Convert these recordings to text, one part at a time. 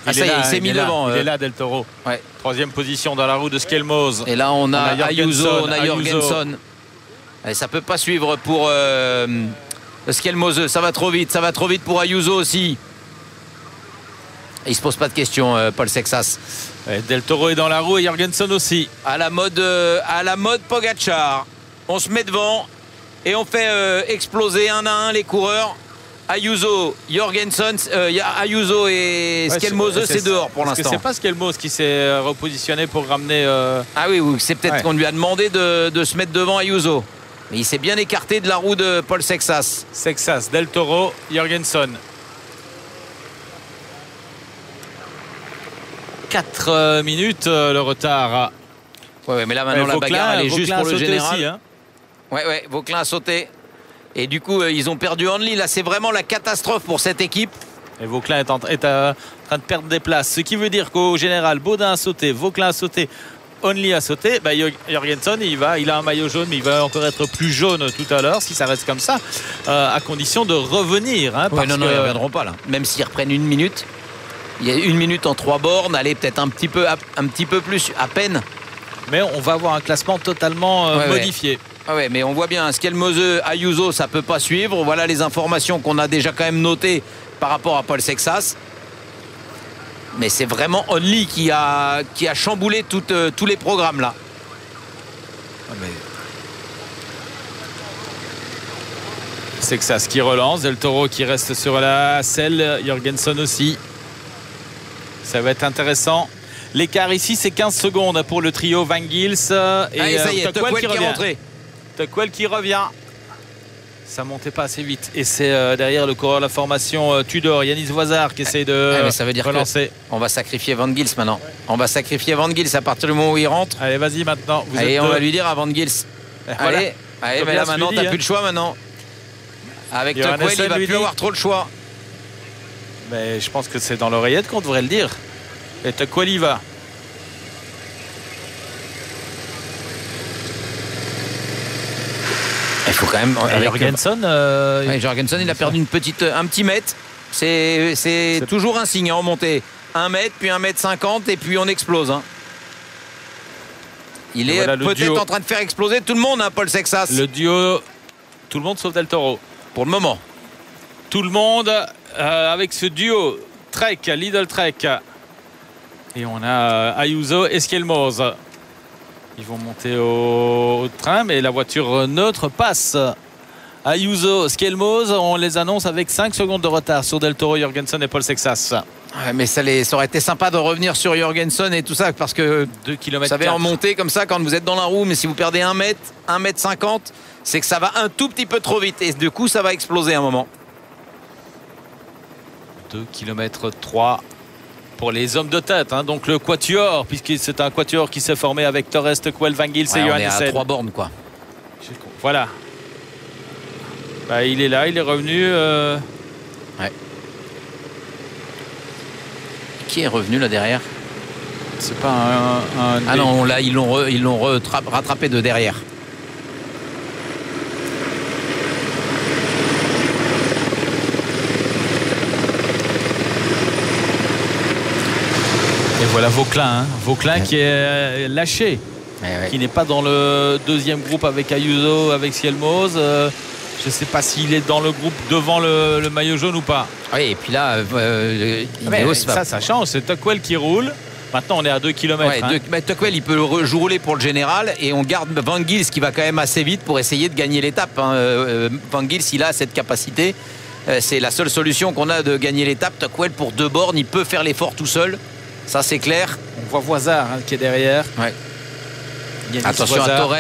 il s'est mis devant. Il est là, Del Toro. Ouais. Troisième position dans la roue de Skelmose. Et là, on a Ayuso, on a Jorgenson. Et ça peut pas suivre pour Skelmose. Ça va trop vite pour Ayuso aussi. Il se pose pas de questions, Paul Sexas. Del Toro est dans la roue et Jorgenson aussi. À la mode Pogacar. On se met devant et on fait exploser un à un les coureurs. Ayuso, Jorgenson, Ayuso et Skelmose, c'est dehors pour l'instant. C'est pas Skelmose qui s'est repositionné pour ramener. Ah oui, c'est peut-être qu'on lui a demandé de se mettre devant Ayuso. Mais il s'est bien écarté de la roue de Paul Sexas. Sexas, Del Toro, Jorgenson. 4 minutes le retard. Ouais, mais là maintenant la bagarre elle est juste pour le général. Aussi, hein. Ouais, Vauclin a sauté. Et du coup, ils ont perdu Hanley. Là, c'est vraiment la catastrophe pour cette équipe. Et Vauclin est en train de perdre des places. Ce qui veut dire qu'au général, Baudin a sauté, Vauclin a sauté, Hanley a sauté. Jorgenson, il a un maillot jaune, mais il va encore être plus jaune tout à l'heure si ça reste comme ça, à condition de revenir. Hein, non, ils ne reviendront pas là. Même s'ils reprennent 1 minute. Il y a 1 minute en 3 bornes. Allez, peut-être un petit peu plus, à peine. Mais on va avoir un classement totalement modifié. Ah ouais, mais on voit bien, Skelmose, Ayuso, ça peut pas suivre. Voilà les informations qu'on a déjà quand même notées par rapport à Paul Sexas. Mais c'est vraiment Hanley qui a chamboulé tous les programmes là. Sexas qui relance, Del Toro qui reste sur la selle, Jorgenson aussi. Ça va être intéressant. L'écart ici, c'est 15 secondes pour le trio Van Gils et ça y est, Tuckwell qui est rentré. Tuckwell qui revient. Ça montait pas assez vite. Et c'est derrière le coureur de la formation Tudor, Yanis Voisard qui essaie de ça veut dire relancer. On va sacrifier Van Gils maintenant. On va sacrifier Van Gils à partir du moment où il rentre. Allez, vas-y maintenant. On va lui dire à Van Gils. Allez, mais là maintenant, t'as plus de choix maintenant. Avec Tuckwell, il va plus avoir trop le choix. Mais je pense que c'est dans l'oreillette qu'on devrait le dire. Et Tuckwell y va. Il faut quand même. Jorgenson, Jorgenson, il a perdu un petit mètre. C'est toujours un signe en montée. 1 mètre, puis 1,50 m et puis on explose. Hein. Il est peut-être en train de faire exploser tout le monde, hein, Paul Sexas. Le duo, tout le monde sauf Del Toro. Pour le moment. Tout le monde avec ce duo Trek, Lidl Trek. Et on a Ayuso et Skelmose. Ils vont monter au train, mais la voiture neutre passe. Ayuso, Skelmose, on les annonce avec 5 secondes de retard sur Del Toro, Jorgenson et Paul Sexas. Ouais, mais ça aurait été sympa de revenir sur Jorgenson et tout ça, parce que 2 km. Vous savez, en montée comme ça, quand vous êtes dans la roue, mais si vous perdez 1 mètre, 1,50 m, c'est que ça va un tout petit peu trop vite. Et du coup, ça va exploser à un moment. 2 km 3 pour les hommes de tête, hein. Donc le quatuor, puisque c'est un quatuor qui s'est formé avec Torres, Tuckwell, Van Gils et Johan Nessen. On est à 3 bornes, quoi. Voilà. Il est là, il est revenu. Ouais. Qui est revenu là derrière? C'est pas un... Ah non, là ils l'ont rattrapé de derrière. Et voilà Vauclin, qui est lâché, qui n'est pas dans le deuxième groupe avec Ayuso, avec Skelmose. Je ne sais pas s'il est dans le groupe devant le maillot jaune ou pas. Oui, et puis là, ça change. C'est Tuckwell qui roule. Maintenant, on est à 2 km. Ouais, Tuckwell, il peut rouler pour le général et on garde Van Gils qui va quand même assez vite pour essayer de gagner l'étape. Hein. Van Gils, il a cette capacité. C'est la seule solution qu'on a de gagner l'étape. Tuckwell, pour 2 bornes, il peut faire l'effort tout seul. Ça, c'est clair. On voit Voisard qui est derrière. Ouais. Attention Voisard. À Torres.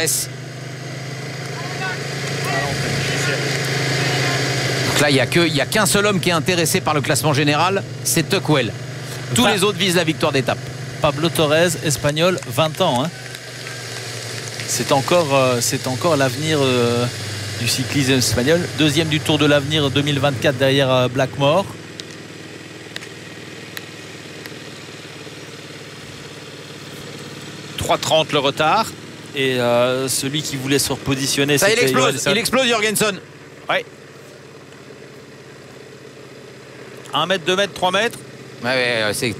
Donc là, il n'y a qu'un seul homme qui est intéressé par le classement général, c'est Tuckwell. Tous les autres visent la victoire d'étape. Pablo Torres, espagnol, 20 ans. Hein. C'est encore l'avenir du cyclisme espagnol. Deuxième du Tour de l'Avenir 2024 derrière Blackmore. « 3,30 le retard. Et celui qui voulait se repositionner, ça, il explose Jorgenson. Ouais. 1 mètre, 2 mètres, 3 mètres. Ouais, c'est